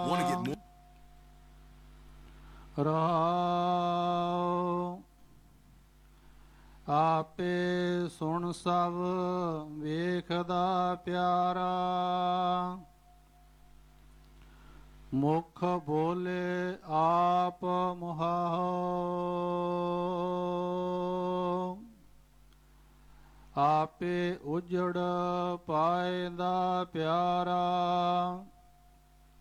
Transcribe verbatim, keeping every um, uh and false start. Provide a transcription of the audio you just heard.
Want to get more? ਰਾਉ ਆਪੇ ਸੁਣ ਸਭ ਵੇਖਦਾ ਪਿਆਰਾ, ਮੁਖ ਬੋਲੇ ਆਪ ਮੁਹਾਓ, ਆਪੇ ਉਜੜ ਪਾਇਦਾ ਪਿਆਰਾ।